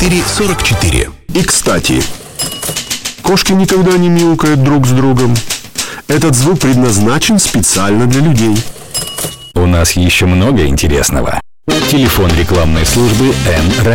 4444. И, кстати, кошки никогда не мяукают друг с другом. Этот звук предназначен специально для людей. У нас еще много интересного. Телефон рекламной службы Н.